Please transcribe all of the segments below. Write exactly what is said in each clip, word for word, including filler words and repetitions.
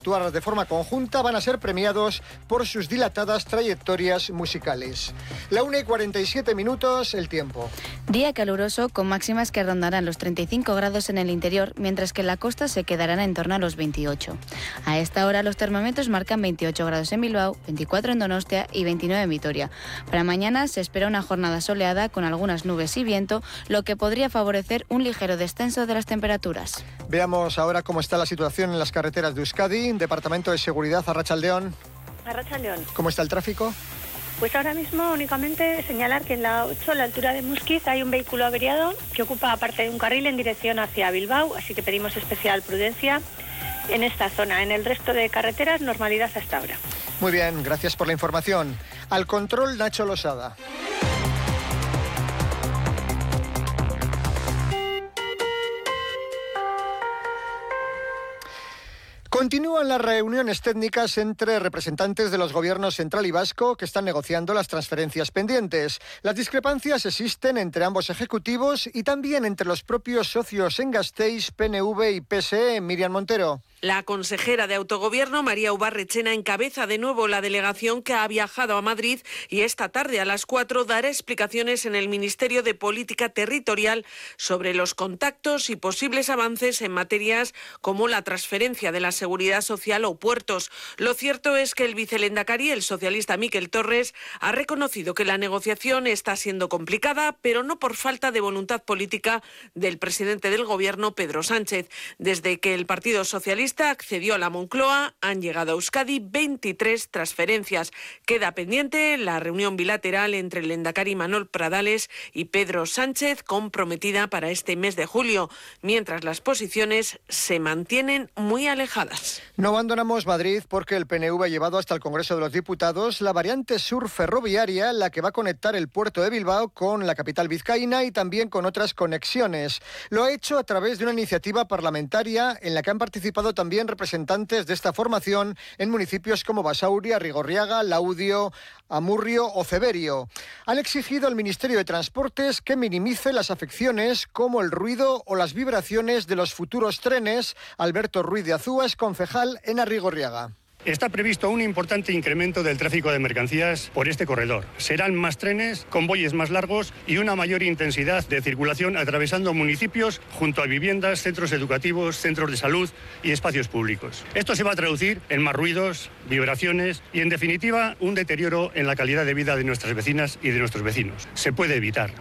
actuar de forma conjunta van a ser premiados por sus dilatadas trayectorias musicales. La una y cuarenta y siete minutos, el tiempo. Día caluroso con máximas que rondarán los treinta y cinco grados en el interior, mientras que en la costa se quedarán en torno a los veintiocho. A esta hora los termómetros marcan veintiocho grados en Bilbao, veinticuatro en Donostia y veintinueve en Vitoria. Para mañana se espera una jornada soleada con algunas nubes y viento, lo que podría favorecer un ligero descenso de las temperaturas. Veamos ahora cómo está la situación en las carreteras de Euskadi. Departamento de Seguridad, Arratsaldeon. Arratsaldeon. ¿Cómo está el tráfico? Pues ahora mismo únicamente señalar que en la ocho, a la altura de Muskiz, hay un vehículo averiado que ocupa parte de un carril en dirección hacia Bilbao, así que pedimos especial prudencia en esta zona. En el resto de carreteras, normalidad hasta ahora. Muy bien, gracias por la información. Al control, Nacho Losada. Continúan las reuniones técnicas entre representantes de los gobiernos central y vasco que están negociando las transferencias pendientes. Las discrepancias existen entre ambos ejecutivos y también entre los propios socios en Gasteiz, P N V y P S E. Miriam Montero. La consejera de Autogobierno, María Ubarrechena, encabeza de nuevo la delegación que ha viajado a Madrid y esta tarde a las cuatro dará explicaciones en el Ministerio de Política Territorial sobre los contactos y posibles avances en materias como la transferencia de la seguridad social o puertos. Lo cierto es que el vicelehendakari, el socialista Miquel Torres, ha reconocido que la negociación está siendo complicada, pero no por falta de voluntad política del presidente del Gobierno, Pedro Sánchez. Desde que el Partido Socialista accedió a la Moncloa, han llegado a Euskadi veintitrés transferencias. Queda pendiente la reunión bilateral entre el lehendakari Manol Pradales y Pedro Sánchez, comprometida para este mes de julio, mientras las posiciones se mantienen muy alejadas. No abandonamos Madrid porque el P N V ha llevado hasta el Congreso de los Diputados la variante sur ferroviaria, la que va a conectar el puerto de Bilbao con la capital vizcaína y también con otras conexiones. Lo ha hecho a través de una iniciativa parlamentaria en la que han participado también representantes de esta formación en municipios como Basauri, Arrigorriaga, Laudio, Amurrio o Ceberio. Han exigido al Ministerio de Transportes que minimice las afecciones como el ruido o las vibraciones de los futuros trenes. Alberto Ruiz de Azúa es concejal en Arrigorriaga. Está previsto un importante incremento del tráfico de mercancías por este corredor. Serán más trenes, convoyes más largos y una mayor intensidad de circulación atravesando municipios junto a viviendas, centros educativos, centros de salud y espacios públicos. Esto se va a traducir en más ruidos, vibraciones y, en definitiva, un deterioro en la calidad de vida de nuestras vecinas y de nuestros vecinos. Se puede evitar.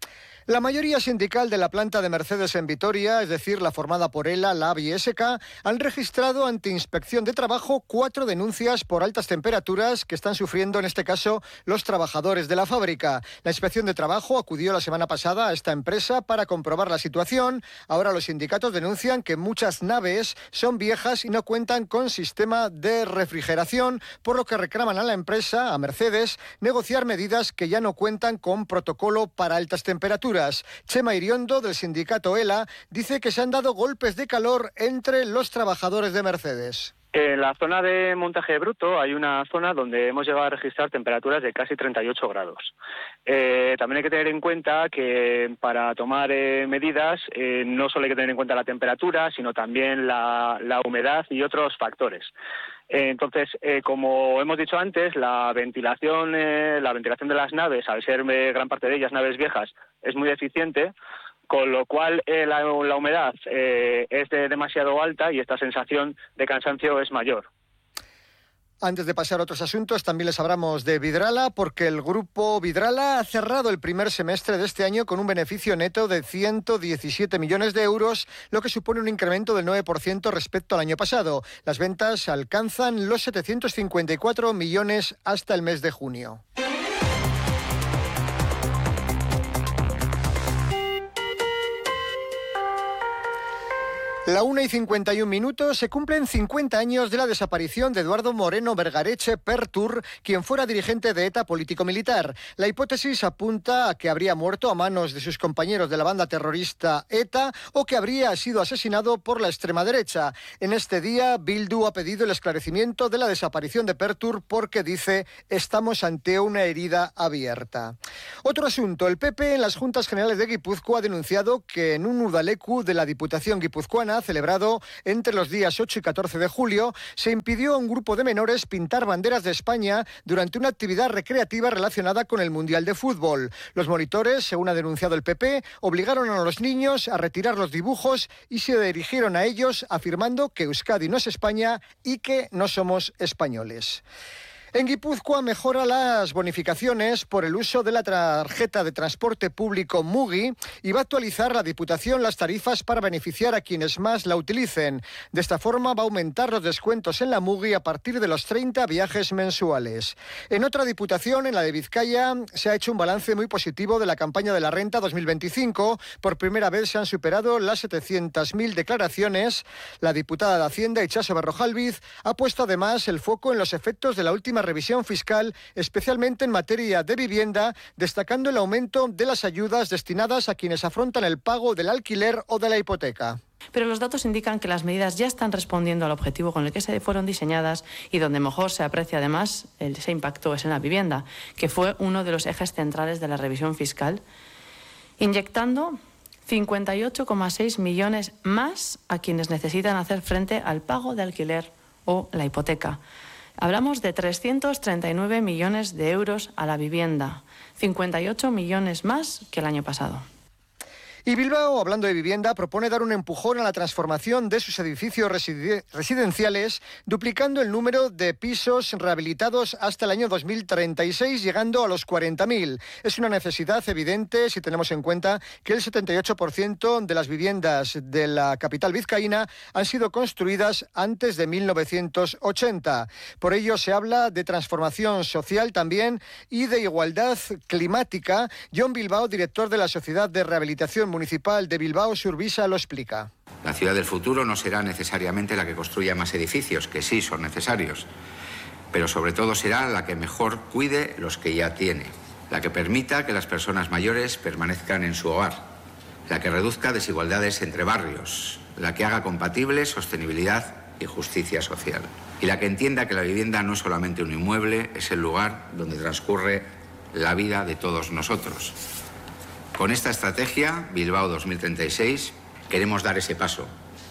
La mayoría sindical de la planta de Mercedes en Vitoria, es decir, la formada por ELA, LAB y S K, han registrado ante Inspección de Trabajo cuatro denuncias por altas temperaturas que están sufriendo, en este caso, los trabajadores de la fábrica. La Inspección de Trabajo acudió la semana pasada a esta empresa para comprobar la situación. Ahora los sindicatos denuncian que muchas naves son viejas y no cuentan con sistema de refrigeración, por lo que reclaman a la empresa, a Mercedes, negociar medidas que ya no cuentan con protocolo para altas temperaturas. Chema Iriondo, del sindicato ELA, dice que se han dado golpes de calor entre los trabajadores de Mercedes. En la zona de montaje bruto hay una zona donde hemos llegado a registrar temperaturas de casi treinta y ocho grados. Eh, también hay que tener en cuenta que para tomar eh, medidas eh, no solo hay que tener en cuenta la temperatura, sino también la, la humedad y otros factores. Eh, entonces, eh, como hemos dicho antes, la ventilación, eh, la ventilación de las naves, al ser eh, gran parte de ellas naves viejas, es muy deficiente. Con lo cual eh, la, la humedad eh, es de demasiado alta y esta sensación de cansancio es mayor. Antes de pasar a otros asuntos, también les hablamos de Vidrala, porque el grupo Vidrala ha cerrado el primer semestre de este año con un beneficio neto de ciento diecisiete millones de euros, lo que supone un incremento del nueve por ciento respecto al año pasado. Las ventas alcanzan los setecientos cincuenta y cuatro millones hasta el mes de junio. La una y cincuenta y un minutos, se cumplen cincuenta años de la desaparición de Eduardo Moreno Vergareche Pertur, quien fuera dirigente de ETA político-militar. La hipótesis apunta a que habría muerto a manos de sus compañeros de la banda terrorista ETA o que habría sido asesinado por la extrema derecha. En este día, Bildu ha pedido el esclarecimiento de la desaparición de Pertur porque dice: estamos ante una herida abierta. Otro asunto, el P P en las Juntas Generales de Guipúzcoa ha denunciado que en un udaleku de la Diputación guipuzcoana celebrado entre los días ocho y catorce de julio, se impidió a un grupo de menores pintar banderas de España durante una actividad recreativa relacionada con el Mundial de Fútbol. Los monitores, según ha denunciado el P P, obligaron a los niños a retirar los dibujos y se dirigieron a ellos afirmando que Euskadi no es España y que no somos españoles. En Guipúzcoa mejora las bonificaciones por el uso de la tarjeta de transporte público Mugi y va a actualizar la Diputación las tarifas para beneficiar a quienes más la utilicen. De esta forma va a aumentar los descuentos en la Mugi a partir de los treinta viajes mensuales. En otra Diputación, en la de Vizcaya, se ha hecho un balance muy positivo de la campaña de la renta dos mil veinticinco. Por primera vez se han superado las setecientas mil declaraciones. La diputada de Hacienda, Itxaso Berrojalbiz, ha puesto además el foco en los efectos de la última revisión fiscal, especialmente en materia de vivienda, destacando el aumento de las ayudas destinadas a quienes afrontan el pago del alquiler o de la hipoteca. Pero los datos indican que las medidas ya están respondiendo al objetivo con el que se fueron diseñadas y donde mejor se aprecia además ese impacto es en la vivienda, que fue uno de los ejes centrales de la revisión fiscal, inyectando cincuenta y ocho coma seis millones más a quienes necesitan hacer frente al pago de alquiler o la hipoteca. Hablamos de trescientos treinta y nueve millones de euros a la vivienda, cincuenta y ocho millones más que el año pasado. Y Bilbao, hablando de vivienda, propone dar un empujón a la transformación de sus edificios residen- residenciales, duplicando el número de pisos rehabilitados hasta el año dos mil treinta y seis, llegando a los cuarenta mil. Es una necesidad evidente si tenemos en cuenta que el setenta y ocho por ciento de las viviendas de la capital vizcaína han sido construidas antes de mil novecientos ochenta. Por ello se habla de transformación social también y de igualdad climática. Jon Bilbao, director de la Sociedad de Rehabilitación Municipal de Bilbao, Surbisa, lo explica. La ciudad del futuro no será necesariamente la que construya más edificios, que sí son necesarios, pero sobre todo será la que mejor cuide los que ya tiene, la que permita que las personas mayores permanezcan en su hogar, la que reduzca desigualdades entre barrios, la que haga compatible sostenibilidad y justicia social, y la que entienda que la vivienda no es solamente un inmueble, es el lugar donde transcurre la vida de todos nosotros. Con esta estrategia, Bilbao dos mil treinta y seis, queremos dar ese paso.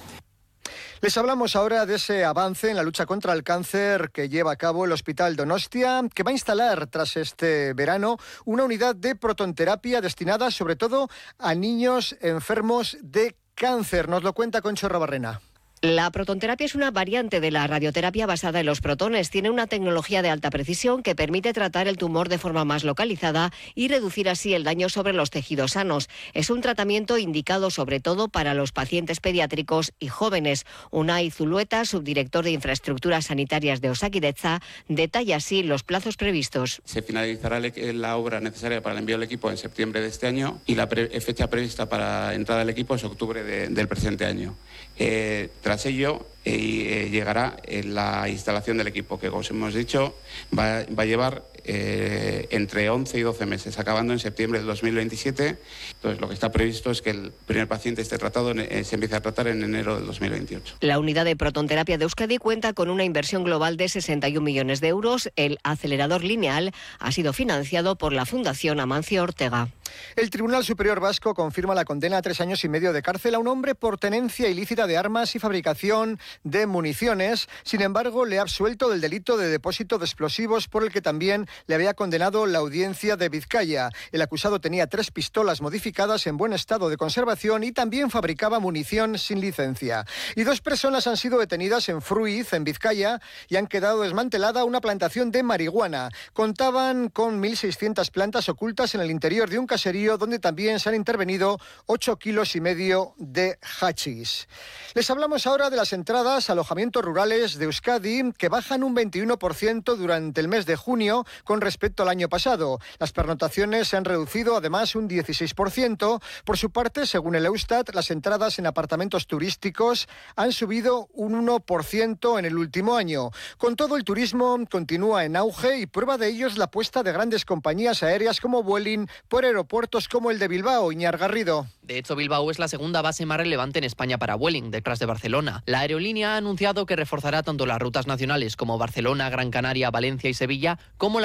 Les hablamos ahora de ese avance en la lucha contra el cáncer que lleva a cabo el Hospital Donostia, que va a instalar tras este verano una unidad de protonterapia destinada sobre todo a niños enfermos de cáncer. Nos lo cuenta Concho Robarrena. La protonterapia es una variante de la radioterapia basada en los protones. Tiene una tecnología de alta precisión que permite tratar el tumor de forma más localizada y reducir así el daño sobre los tejidos sanos. Es un tratamiento indicado sobre todo para los pacientes pediátricos y jóvenes. Unai Zulueta, subdirector de Infraestructuras Sanitarias de Osakidetza, detalla así los plazos previstos. Se finalizará la obra necesaria para el envío del equipo en septiembre de este año y la pre- fecha prevista para entrada del equipo es octubre de, del presente año. Eh, tras ello eh, llegará eh, la instalación del equipo, que como os hemos dicho va, va a llevar eh, entre once y doce meses, acabando en septiembre del dos mil veintisiete. Entonces lo que está previsto es que el primer paciente esté tratado, eh, se empiece a tratar en enero del dos mil veintiocho. La unidad de protonterapia de Euskadi cuenta con una inversión global de sesenta y un millones de euros. El acelerador lineal ha sido financiado por la Fundación Amancio Ortega. El Tribunal Superior Vasco confirma la condena a tres años y medio de cárcel a un hombre por tenencia ilícita de armas y fabricación de municiones. Sin embargo, le ha absuelto del delito de depósito de explosivos, por el que también le había condenado la Audiencia de Vizcaya. El acusado tenía tres pistolas modificadas en buen estado de conservación y también fabricaba munición sin licencia. Y dos personas han sido detenidas en Fruiz, en Vizcaya, y han quedado desmantelada una plantación de marihuana. Contaban con mil seiscientas plantas ocultas en el interior de un caserío donde también se han intervenido ocho kilos y medio de hachís. Les hablamos ahora de las entradas a alojamientos rurales de Euskadi, que bajan un veintiuno por ciento durante el mes de junio con respecto al año pasado. Las pernotaciones se han reducido además un dieciséis por ciento. Por su parte, según el Eustat, las entradas en apartamentos turísticos han subido un uno por ciento en el último año. Con todo, el turismo continúa en auge y prueba de ello es la apuesta de grandes compañías aéreas como Vueling por aeropuertos como el de Bilbao. Iñar Garrido. De hecho, Bilbao es la segunda base más relevante en España para Vueling, detrás de Barcelona. La aerolínea ha anunciado que reforzará tanto las rutas nacionales como Barcelona, Gran Canaria, Valencia y Sevilla, como las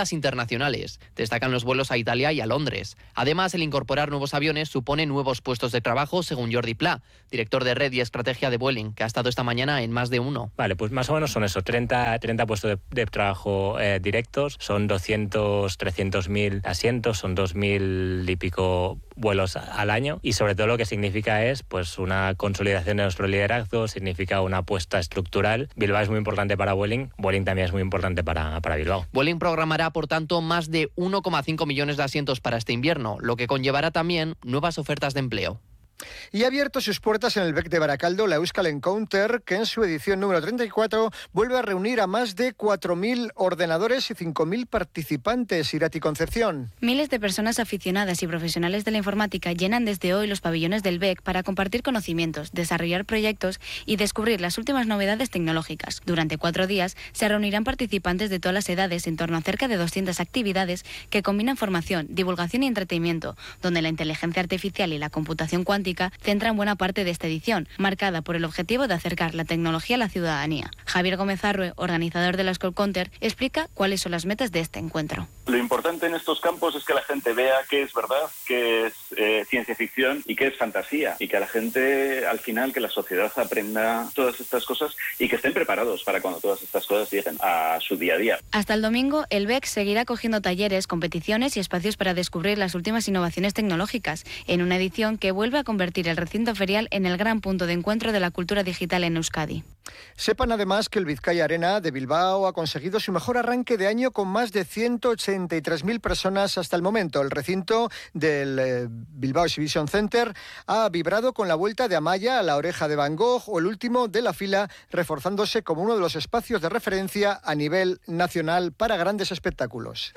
las internacionales. Destacan los vuelos a Italia y a Londres. Además, el incorporar nuevos aviones supone nuevos puestos de trabajo, según Jordi Pla, director de Red y Estrategia de Vueling, que ha estado esta mañana en más de uno. Vale, pues más o menos son eso, treinta, treinta puestos de, de trabajo eh, directos, son doscientos, trescientos mil asientos, son dos mil y pico vuelos al año, y sobre todo lo que significa es pues una consolidación de nuestro liderazgo, significa una apuesta estructural. Bilbao es muy importante para Vueling, Vueling también es muy importante para, para Bilbao. Vueling programará, por tanto, más de uno coma cinco millones de asientos para este invierno, lo que conllevará también nuevas ofertas de empleo. Y ha abierto sus puertas en el B E C de Baracaldo la Euskal Encounter, que en su edición número treinta y cuatro vuelve a reunir a más de cuatro mil ordenadores y cinco mil participantes. Irati Concepción. Miles de personas aficionadas y profesionales de la informática llenan desde hoy los pabellones del B E C para compartir conocimientos, desarrollar proyectos y descubrir las últimas novedades tecnológicas. Durante cuatro días se reunirán participantes de todas las edades en torno a cerca de doscientas actividades que combinan formación, divulgación y entretenimiento, donde la inteligencia artificial y la computación cuántica centran buena parte de esta edición, marcada por el objetivo de acercar la tecnología a la ciudadanía. Javier Gómez Arrue, organizador de la Euskal Encounter, explica cuáles son las metas de este encuentro. Lo importante en estos campos es que la gente vea qué es verdad, qué es eh, ciencia ficción y qué es fantasía, y que a la gente, al final, que la sociedad aprenda todas estas cosas y que estén preparados para cuando todas estas cosas lleguen a su día a día. Hasta el domingo, el B E C seguirá cogiendo talleres, competiciones y espacios para descubrir las últimas innovaciones tecnológicas, en una edición que vuelve a convertir el recinto ferial en el gran punto de encuentro de la cultura digital en Euskadi. Sepan además que el Vizcaya Arena de Bilbao ha conseguido su mejor arranque de año con más de ciento ochenta y tres mil personas hasta el momento. El recinto del eh, Bilbao Exhibition Center ha vibrado con la vuelta de Amaya a la Oreja de Van Gogh, o el último de la fila, reforzándose como uno de los espacios de referencia a nivel nacional para grandes espectáculos.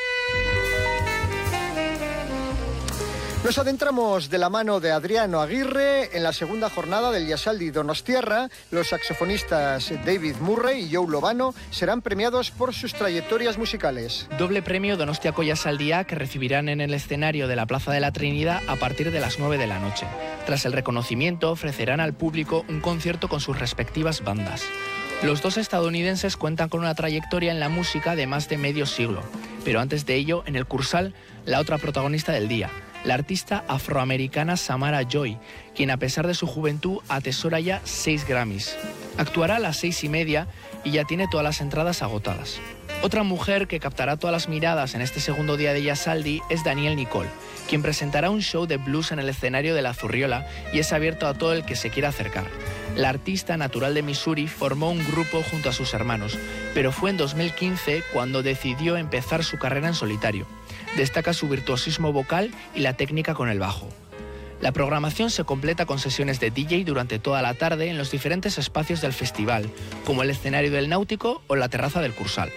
Nos adentramos de la mano de Adriano Aguirre en la segunda jornada del Yasaldi Donostiarra. Los saxofonistas David Murray y Joe Lobano serán premiados por sus trayectorias musicales. Doble premio Donostiako Yasaldia, que recibirán en el escenario de la Plaza de la Trinidad a partir de las nueve de la noche. Tras el reconocimiento, ofrecerán al público un concierto con sus respectivas bandas. Los dos estadounidenses cuentan con una trayectoria en la música de más de medio siglo, pero antes de ello, en el Cursal, la otra protagonista del día, la artista afroamericana Samara Joy, quien a pesar de su juventud atesora ya seis Grammys. Actuará a las seis y media y ya tiene todas las entradas agotadas. Otra mujer que captará todas las miradas en este segundo día de Yasaldi es Daniel Nicole, quien presentará un show de blues en el escenario de La Zurriola y es abierto a todo el que se quiera acercar. La artista, natural de Missouri, formó un grupo junto a sus hermanos, pero fue en dos mil quince cuando decidió empezar su carrera en solitario. Destaca su virtuosismo vocal y la técnica con el bajo. La programación se completa con sesiones de D J durante toda la tarde en los diferentes espacios del festival, como el escenario del Náutico o la terraza del Cursal.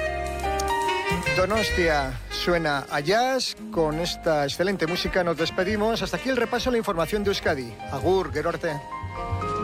Donostia suena a jazz. Con esta excelente música nos despedimos. Hasta aquí el repaso a la información de Euskadi. Agur, gero arte.